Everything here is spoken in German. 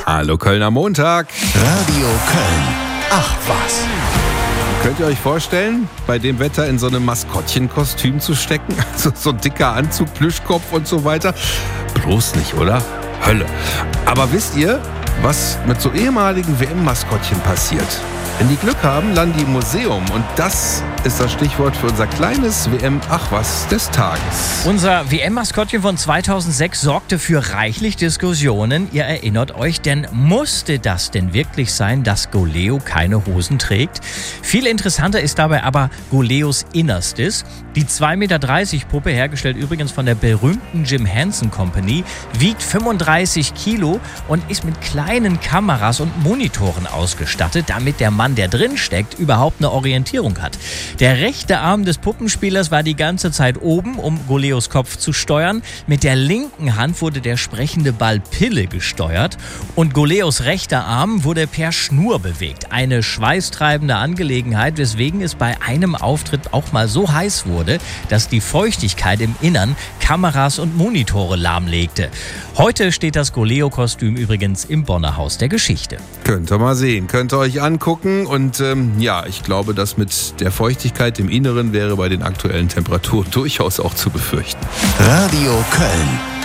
Hallo Kölner Montag. Radio Köln. Ach was. Könnt ihr euch vorstellen, bei dem Wetter in so einem Maskottchenkostüm zu stecken? Also so ein dicker Anzug, Plüschkopf und so weiter? Bloß nicht, oder? Hölle. Aber wisst ihr, was mit so ehemaligen WM-Maskottchen passiert? Wenn die Glück haben, landen die im Museum. Und das ist das Stichwort für unser kleines WM-Ach-was des Tages. Unser WM-Maskottchen von 2006 sorgte für reichlich Diskussionen. Ihr erinnert euch, denn musste das denn wirklich sein, dass Goleo keine Hosen trägt? Viel interessanter ist dabei aber Goleos Innerstes. Die 2,30 Meter Puppe, hergestellt übrigens von der berühmten Jim Henson Company, wiegt 35 Kilo und ist mit kleinen Kameras und Monitoren ausgestattet, damit der Mann, der drin steckt, überhaupt eine Orientierung hat. Der rechte Arm des Puppenspielers war die ganze Zeit oben, um Goleos Kopf zu steuern. Mit der linken Hand wurde der sprechende Ball Pille gesteuert und Goleos rechter Arm wurde per Schnur bewegt. Eine schweißtreibende Angelegenheit, weswegen es bei einem Auftritt auch mal so heiß wurde, dass die Feuchtigkeit im Innern Kameras und Monitore lahmlegte. Heute steht das Goleo-Kostüm übrigens im Bonner Haus der Geschichte. Könnt ihr mal sehen, könnt ihr euch angucken. Und ich glaube, das mit der Feuchtigkeit im Inneren wäre bei den aktuellen Temperaturen durchaus auch zu befürchten. Radio Köln.